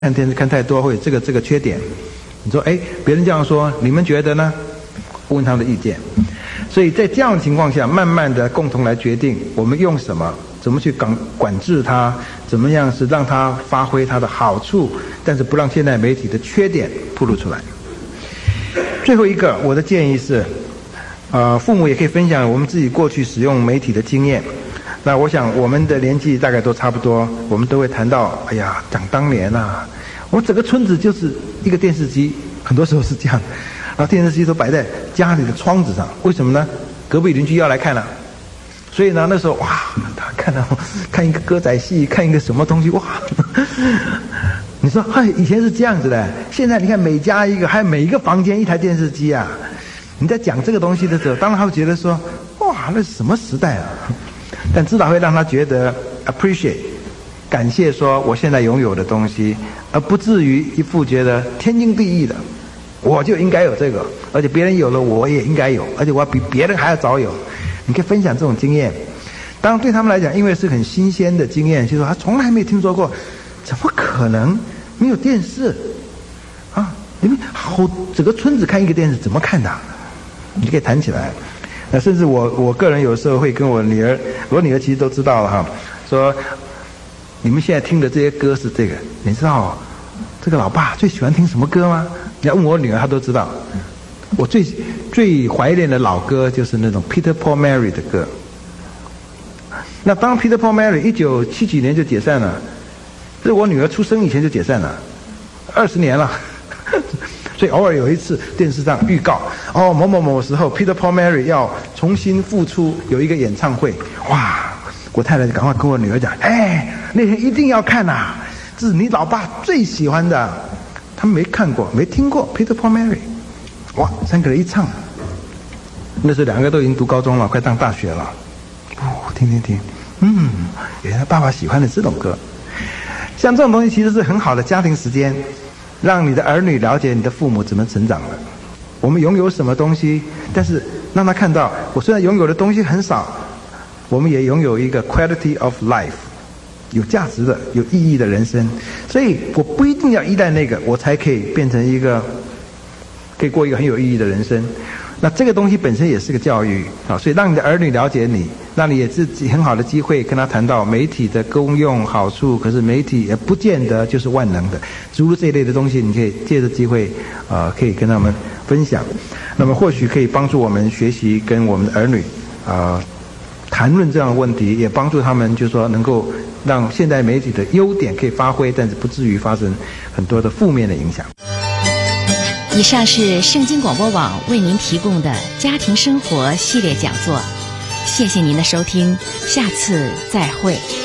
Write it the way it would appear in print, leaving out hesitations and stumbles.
看电视看太多会有这个缺点。你说，别人这样说，你们觉得呢？问他们的意见。所以在这样的情况下，慢慢的共同来决定我们用什么，怎么去管制它，怎么样是让它发挥它的好处，但是不让现代媒体的缺点暴露出来。最后一个，我的建议是，父母也可以分享我们自己过去使用媒体的经验。那我想我们的年纪大概都差不多，我们都会谈到，哎呀，讲当年啊，我整个村子就是一个电视机，很多时候是这样，然后电视机都摆在家里的窗子上，为什么呢？隔壁邻居要来看了，所以呢，那时候哇，他看一个歌仔戏，看一个什么东西，哇，你说，以前是这样子的，现在你看每家一个，还有每一个房间一台电视机啊。你在讲这个东西的时候，当然他会觉得说，哇，那是什么时代啊？但至少会让他觉得 appreciate， 感谢说我现在拥有的东西，而不至于一副觉得天经地义的，我就应该有这个，而且别人有了我也应该有，而且我要比别人还要早有。你可以分享这种经验。当然对他们来讲，因为是很新鲜的经验，就是说他从来没听说过，怎么可能没有电视啊？你们整个村子看一个电视怎么看的？你就可以谈起来。那甚至我个人有时候会跟我女儿其实都知道了哈，说你们现在听的这些歌是这个，你知道这个老爸最喜欢听什么歌吗？你要问我女儿，她都知道。我最怀念的老歌就是那种 Peter Paul Mary 的歌。那当 Peter Paul Mary 1970几年就解散了，这是我女儿出生以前就解散了，20年了。所以偶尔有一次电视上预告，某某某时候 Peter Paul Mary 要重新复出，有一个演唱会，哇！我太太就赶快跟我女儿讲，那天一定要看啊，这是你老爸最喜欢的。他们没看过没听过 Peter Paul Mary， 哇，3个人一唱，那时候2个都已经读高中了，快上大学了。听，原来爸爸喜欢的这种歌。像这种东西其实是很好的家庭时间，让你的儿女了解你的父母怎么成长的，我们拥有什么东西，但是让他看到，我虽然拥有的东西很少，我们也拥有一个 quality of life， 有价值的、有意义的人生。所以我不一定要依赖那个，我才可以变成可以过一个很有意义的人生。那这个东西本身也是个教育啊，所以让你的儿女了解你，让你也是很好的机会跟他谈到媒体的功用好处。可是媒体也不见得就是万能的，诸如这一类的东西，你可以借着机会可以跟他们分享。那么或许可以帮助我们学习跟我们的儿女谈论这样的问题，也帮助他们就是说能够让现代媒体的优点可以发挥，但是不至于发生很多的负面的影响。 以上是圣经广播网为您提供的家庭生活系列讲座，谢谢您的收听，下次再会。